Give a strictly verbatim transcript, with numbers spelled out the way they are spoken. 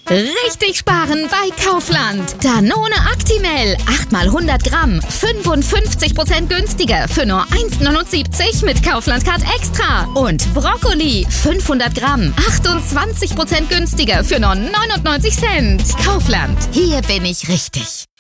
Richtig sparen bei Kaufland. Danone Actimel, acht mal hundert Gramm, fünfundfünfzig Prozent günstiger für nur eins neunundsiebzig mit Kaufland Card Extra. Und Brokkoli, fünfhundert Gramm, achtundzwanzig Prozent günstiger für nur neunundneunzig Cent. Kaufland, hier bin ich richtig.